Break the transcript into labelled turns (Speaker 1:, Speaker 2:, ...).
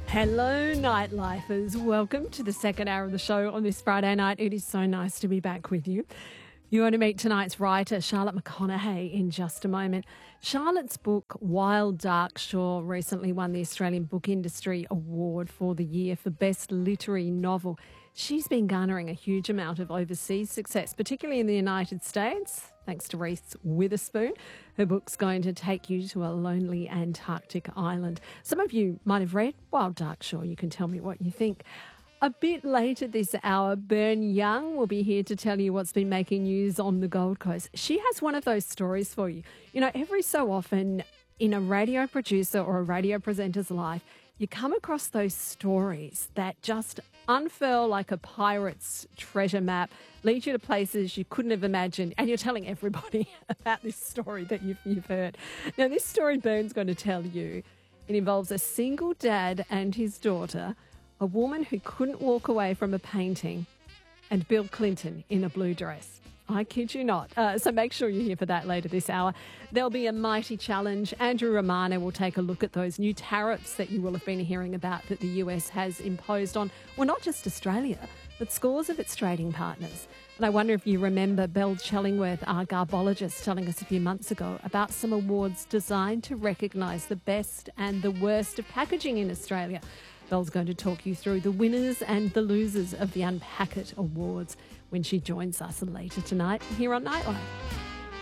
Speaker 1: Hello, Nightlifers. Welcome to the second hour of the show on this Friday night. It is so nice to be back with you. You want to meet tonight's writer, Charlotte McConaghay, in just a moment. Charlotte's book, Wild Dark Shore, recently won the Australian Book Industry Award for the year for Best Literary Novel. She's been garnering a huge amount of overseas success, particularly in the United States, thanks to Reese Witherspoon. Her book's going to take you to a lonely Antarctic island. Some of you might have read Wild Dark Shore. You can tell me what you think. A bit later this hour, Bern Young will be here to tell you what's been making news on the Gold Coast. She has one of those stories for you. You know, every so often in a radio producer or a radio presenter's life, you come across those stories that just unfurl like a pirate's treasure map, lead you to places you couldn't have imagined, and you're telling everybody about this story that you've heard. Now, this story Bern's going to tell you, it involves a single dad and his daughter, a woman who couldn't walk away from a painting, and Bill Clinton in a blue dress. I kid you not. So make sure you're here for that later this hour. There'll be a mighty challenge. Andrew Romano will take a look at those new tariffs that you will have been hearing about that the US has imposed on, well, not just Australia, but scores of its trading partners. And I wonder if you remember Belle Chellingworth, our garbologist, telling us a few months ago about some awards designed to recognise the best and the worst of packaging in Australia. Belle's going to talk you through the winners and the losers of the Unpack It Awards when she joins us later tonight here on Nightline.